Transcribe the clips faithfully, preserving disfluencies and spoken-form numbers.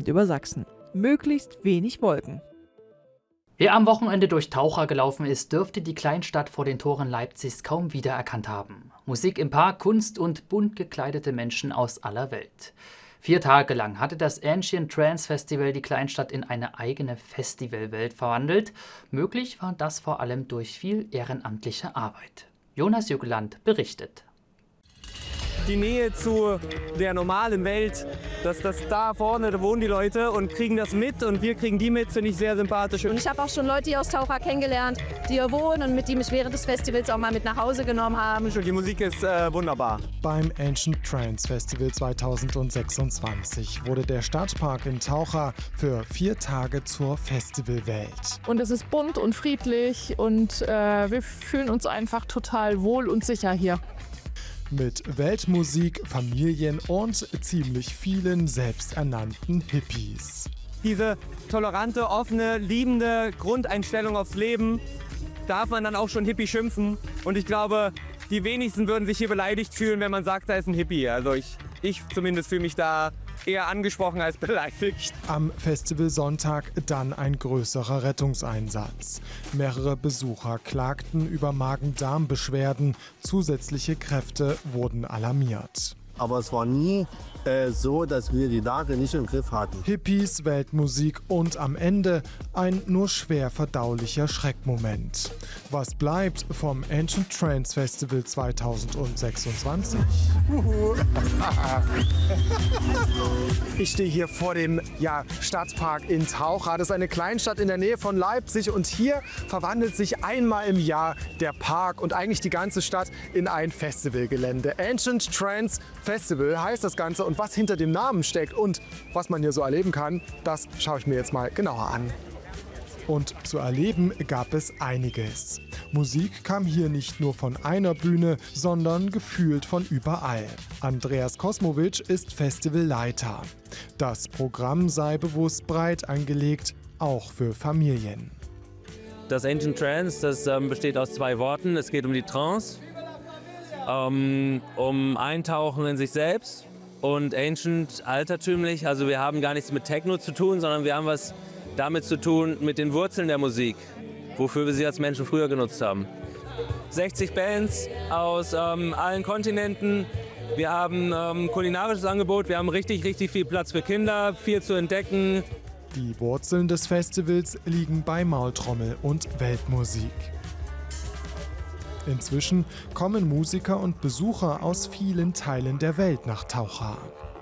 Abend über Sachsen. Möglichst wenig Wolken. Wer am Wochenende durch Taucha gelaufen ist, dürfte die Kleinstadt vor den Toren Leipzigs kaum wiedererkannt haben. Musik im Park, Kunst und bunt gekleidete Menschen aus aller Welt. Vier Tage lang hatte das Ancient Trance Festival die Kleinstadt in eine eigene Festivalwelt verwandelt. Möglich war das vor allem durch viel ehrenamtliche Arbeit. Jonas Jügeland berichtet. Die Nähe zu der normalen Welt, dass das da vorne, da wohnen die Leute und kriegen das mit und wir kriegen die mit, finde ich sehr sympathisch. Und ich habe auch schon Leute hier aus Taucha kennengelernt, die hier wohnen und mit die mich während des Festivals auch mal mit nach Hause genommen haben. Und die Musik ist äh, wunderbar. Beim Ancient Trance Festival zweitausendsechsundzwanzig wurde der Stadtpark in Taucha für vier Tage zur Festivalwelt. Und es ist bunt und friedlich und äh, wir fühlen uns einfach total wohl und sicher hier. Mit Weltmusik, Familien und ziemlich vielen selbsternannten Hippies. Diese tolerante, offene, liebende Grundeinstellung aufs Leben darf man dann auch schon Hippie schimpfen. Und ich glaube, die wenigsten würden sich hier beleidigt fühlen, wenn man sagt, da ist ein Hippie. Also ich, ich zumindest fühle mich da eher angesprochen als beleidigt. Am Festivalsonntag dann ein größerer Rettungseinsatz. Mehrere Besucher klagten über Magen-Darm-Beschwerden. Zusätzliche Kräfte wurden alarmiert. Aber es war nie äh, so, dass wir die Lage nicht im Griff hatten. Hippies, Weltmusik und am Ende ein nur schwer verdaulicher Schreckmoment. Was bleibt vom Ancient Trance Festival zweitausendsechsundzwanzig? Ich stehe hier vor dem ja, Stadtpark in Taucha. Das ist eine Kleinstadt in der Nähe von Leipzig und hier verwandelt sich einmal im Jahr der Park und eigentlich die ganze Stadt in ein Festivalgelände. Ancient Trance Festival heißt das Ganze und was hinter dem Namen steckt und was man hier so erleben kann, das schaue ich mir jetzt mal genauer an. Und zu erleben gab es einiges. Musik kam hier nicht nur von einer Bühne, sondern gefühlt von überall. Andreas Kosmowitsch ist Festivalleiter. Das Programm sei bewusst breit angelegt, auch für Familien. Das Ancient Trance, das ähm, besteht aus zwei Worten. Es geht um die Trance, ähm, um Eintauchen in sich selbst und Ancient, altertümlich. Also wir haben gar nichts mit Techno zu tun, sondern wir haben was damit zu tun mit den Wurzeln der Musik, wofür wir sie als Menschen früher genutzt haben. sechzig Bands aus ähm, allen Kontinenten. Wir haben ähm, kulinarisches Angebot, wir haben richtig, richtig viel Platz für Kinder, viel zu entdecken. Die Wurzeln des Festivals liegen bei Maultrommel und Weltmusik. Inzwischen kommen Musiker und Besucher aus vielen Teilen der Welt nach Taucha.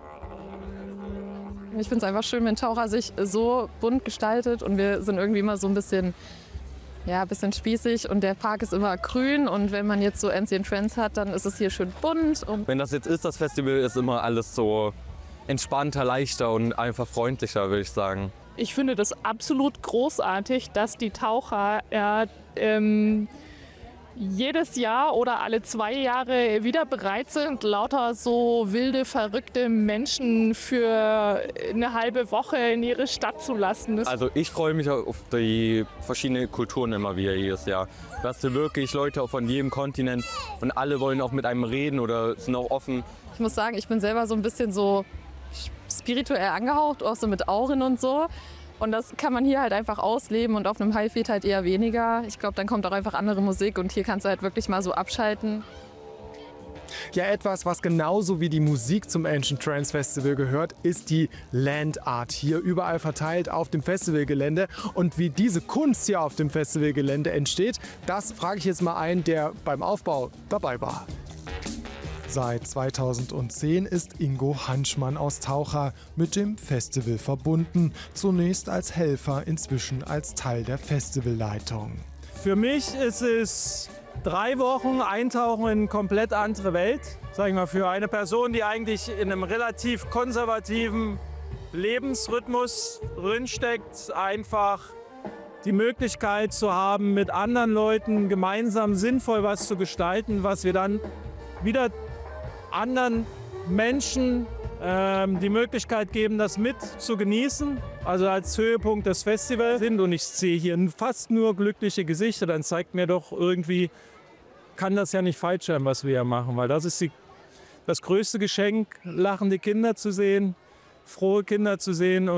Ich finde es einfach schön, wenn Taucha sich so bunt gestaltet und wir sind irgendwie immer so ein bisschen, ja, ein bisschen spießig und der Park ist immer grün und wenn man jetzt so Ancient Trance hat, dann ist es hier schön bunt. Und wenn das jetzt ist, das Festival, ist immer alles so entspannter, leichter und einfach freundlicher, würde ich sagen. Ich finde das absolut großartig, dass die Taucher ja, ähm, jedes Jahr oder alle zwei Jahre wieder bereit sind, lauter so wilde, verrückte Menschen für eine halbe Woche in ihre Stadt zu lassen. Also ich freue mich auf die verschiedenen Kulturen immer wieder jedes Jahr. Dass du wirklich Leute von jedem Kontinent und alle wollen auch mit einem reden oder sind auch offen. Ich muss sagen, ich bin selber so ein bisschen so spirituell angehaucht, auch so mit Auren und so. Und das kann man hier halt einfach ausleben und auf einem Highfield halt eher weniger. Ich glaube, dann kommt auch einfach andere Musik und hier kannst du halt wirklich mal so abschalten. Ja, etwas, was genauso wie die Musik zum Ancient Trance Festival gehört, ist die Land Art hier überall verteilt auf dem Festivalgelände. Und wie diese Kunst hier auf dem Festivalgelände entsteht, das frage ich jetzt mal einen, der beim Aufbau dabei war. Seit zweitausendzehn ist Ingo Hanschmann aus Taucha mit dem Festival verbunden, zunächst als Helfer, inzwischen als Teil der Festivalleitung. Für mich ist es drei Wochen Eintauchen in eine komplett andere Welt. Sag ich mal, für eine Person, die eigentlich in einem relativ konservativen Lebensrhythmus drinsteckt, einfach die Möglichkeit zu haben, mit anderen Leuten gemeinsam sinnvoll was zu gestalten, was wir dann wieder anderen Menschen ähm, die Möglichkeit geben, das mit zu genießen, also als Höhepunkt des Festivals sind. Und ich sehe hier fast nur glückliche Gesichter, dann zeigt mir doch irgendwie, kann das ja nicht falsch sein, was wir hier machen, weil das ist die, das größte Geschenk, lachende Kinder zu sehen, frohe Kinder zu sehen.